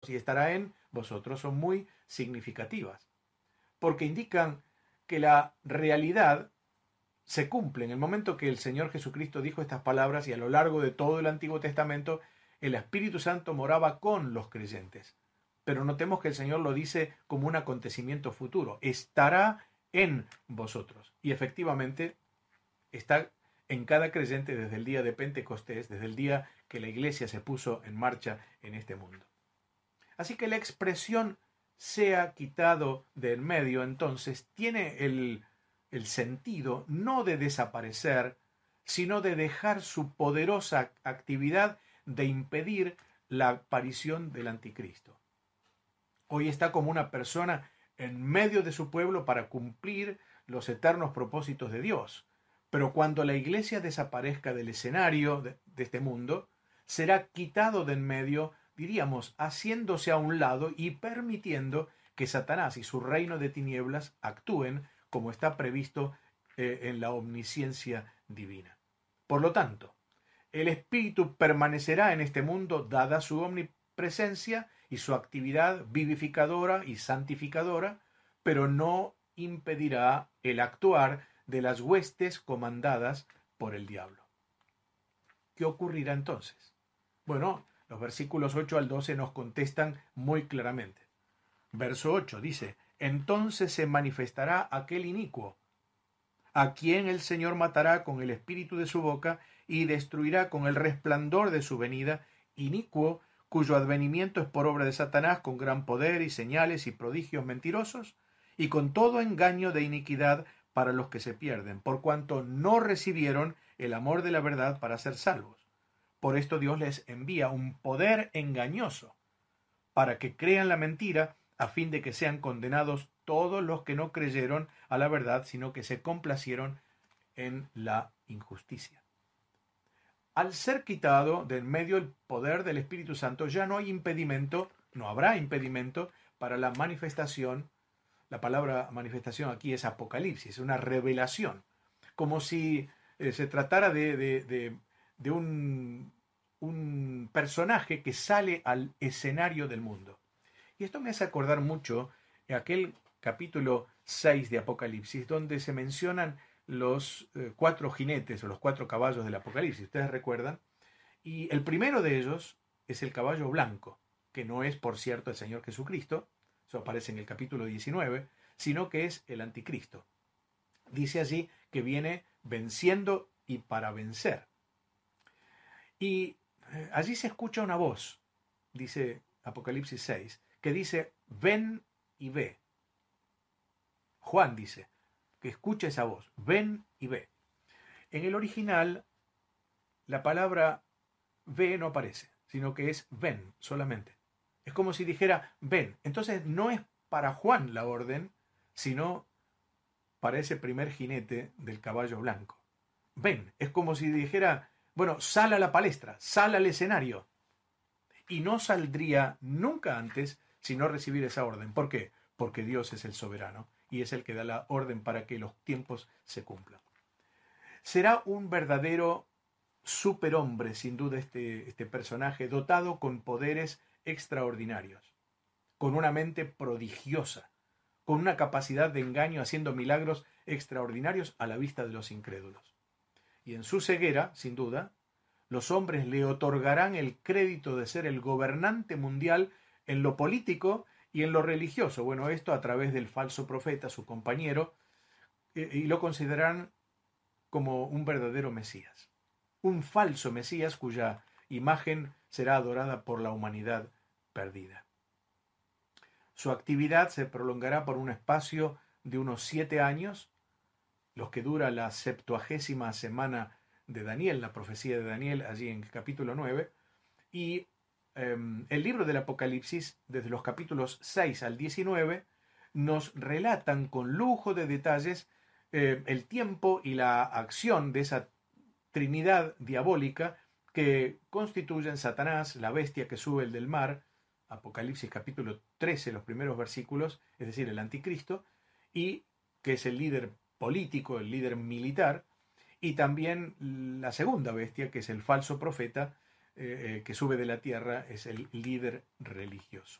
y estará en vosotros son muy significativas, porque indican que la realidad se cumple en el momento que el Señor Jesucristo dijo estas palabras, y a lo largo de todo el Antiguo Testamento el Espíritu Santo moraba con los creyentes. Pero notemos que el Señor lo dice como un acontecimiento futuro. Estará en vosotros. Y efectivamente está en cada creyente desde el día de Pentecostés, desde el día que la iglesia se puso en marcha en este mundo. Así que la expresión sea quitado de en medio, entonces, tiene el sentido no de desaparecer, sino de dejar su poderosa actividad de impedir la aparición del anticristo. Hoy está como una persona en medio de su pueblo para cumplir los eternos propósitos de Dios. Pero cuando la iglesia desaparezca del escenario de este mundo, será quitado de en medio, diríamos, haciéndose a un lado y permitiendo que Satanás y su reino de tinieblas actúen como está previsto en la omnisciencia divina. Por lo tanto, el Espíritu permanecerá en este mundo dada su omnipresencia y su actividad vivificadora y santificadora, pero no impedirá el actuar de las huestes comandadas por el diablo. ¿Qué ocurrirá entonces? Bueno, los versículos 8 al 12 nos contestan muy claramente. Verso 8 dice: entonces se manifestará aquel inicuo, a quien el Señor matará con el espíritu de su boca y destruirá con el resplandor de su venida, inicuo, cuyo advenimiento es por obra de Satanás, con gran poder y señales y prodigios mentirosos, y con todo engaño de iniquidad para los que se pierden, por cuanto no recibieron el amor de la verdad para ser salvos. Por esto Dios les envía un poder engañoso, para que crean la mentira, a fin de que sean condenados todos los que no creyeron a la verdad, sino que se complacieron en la injusticia. Al ser quitado de en medio el poder del Espíritu Santo, ya no hay impedimento, no habrá impedimento para la manifestación. La palabra manifestación aquí es apocalipsis, una revelación, como si se tratara de un personaje que sale al escenario del mundo. Y esto me hace acordar mucho de aquel capítulo 6 de Apocalipsis, donde se mencionan los 4 jinetes o los 4 caballos del Apocalipsis, ¿ustedes recuerdan? Y el primero de ellos es el caballo blanco, que no es, por cierto, el Señor Jesucristo, eso aparece en el capítulo 19, sino que es el anticristo. Dice allí que viene venciendo y para vencer. Y allí se escucha una voz, dice Apocalipsis 6, que dice: ven y ve. Juan dice que escucha esa voz, ven y ve. En el original, la palabra ve no aparece, sino que es ven solamente. Es como si dijera ven. Entonces no es para Juan la orden, sino para ese primer jinete del caballo blanco. Ven, es como si dijera, bueno, sal a la palestra, sal al escenario. Y no saldría nunca antes sino recibir esa orden. ¿Por qué? Porque Dios es el soberano y es el que da la orden para que los tiempos se cumplan. Será un verdadero superhombre, sin duda, este personaje, dotado con poderes extraordinarios, con una mente prodigiosa, con una capacidad de engaño, haciendo milagros extraordinarios a la vista de los incrédulos. Y en su ceguera, sin duda, los hombres le otorgarán el crédito de ser el gobernante mundial en lo político y en lo religioso. Bueno, esto a través del falso profeta, su compañero, y lo considerarán como un verdadero Mesías. Un falso Mesías cuya imagen será adorada por la humanidad perdida. Su actividad se prolongará por un espacio de unos 7 años, los que dura la 70ª semana de Daniel, la profecía de Daniel, allí en el capítulo 9, y el libro del Apocalipsis, desde los capítulos 6 al 19, nos relatan con lujo de detalles el tiempo y la acción de esa Trinidad diabólica que constituyen Satanás, la bestia que sube del mar, Apocalipsis capítulo 13, los primeros versículos, es decir, el anticristo, y que es el líder político, el líder militar, y también la segunda bestia, que es el falso profeta, que sube de la tierra, es el líder religioso.